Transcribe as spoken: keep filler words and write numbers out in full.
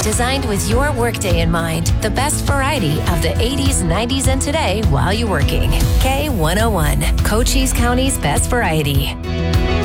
Designed with your workday in mind, the best variety of the eighties, nineties, and today while you're working. K one oh one, Cochise County's best variety.